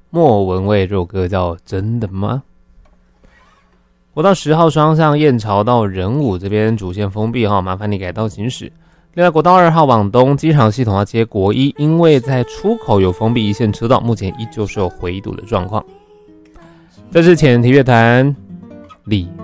莫文蔚这首歌叫《真的吗》。国道10号双向燕巢到仁武这边主线封闭麻烦你改道行驶。另外，国道2号往东机场系统要接国一，因为在出口有封闭一线车道，目前依旧是有回堵的状况。这是浅提乐坛李